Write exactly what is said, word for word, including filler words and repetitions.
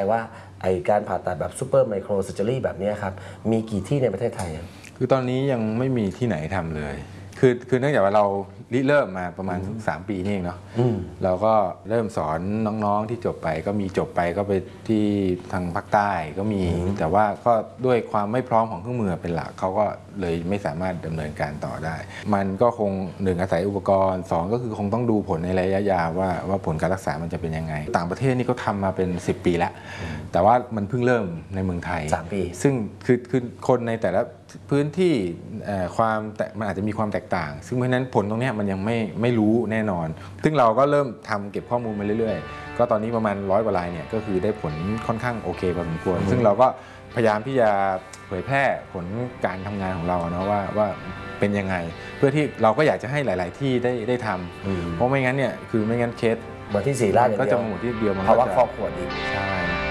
ว่าไอการผ่าตัดแบบซูเปอร์ไมโครเซอร์เจอรี่แบบนี้ครับมีกี่ที่ในประเทศไทยคือตอนนี้ยังไม่มีที่ไหนทำเลยคือคือเนื่องจากว่าเราริเริ่มมาประมาณสามปีนี่เองเนาะเราก็เริ่มสอนน้องๆที่จบไปก็มีจบไปก็ไปที่ทางภาคใต้ก็มีแต่ว่าก็ด้วยความไม่พร้อมของเครื่องมือเป็นหลักเขาก็เลยไม่สามารถดำเนินการต่อได้มันก็คงหนึ่งอาศัยอุปกรณ์สองก็คือคงต้องดูผลในระยะยาวว่าว่าผลการรักษามันจะเป็นยังไงต่างประเทศนี่ก็ทำมาเป็นสิบปีแล้วแต่ว่ามันเพิ่งเริ่มในเมืองไทยสามปีซึ่งคือคือคนในแต่ละพื้นที่ความแต่มันอาจจะมีความแตกต่างซึ่งเพราะนั้นผลตรงนี้มันยังไม่ไม่รู้แน่นอนซึ่งเราก็เริ่มทำเก็บข้อมูลมาเรื่อยๆก็ตอนนี้ประมาณร้อยกว่ารายเนี่ยก็คือได้ผลค่อนข้างโอเคพอสมควรซึ่งเราก็พยายามที่จะเผยแพร่ผลการทำงานของเราเนาะว่าว่าเป็นยังไงเพื่อที่เราก็อยากจะให้หลายๆที่ได้ได้ทำเพราะไม่งั้นเนี่ยคือไม่งั้นเคสเหมือนที่ศรีราชก็จะหมดที่เดียวมันภาวะครอบครัวดีใช่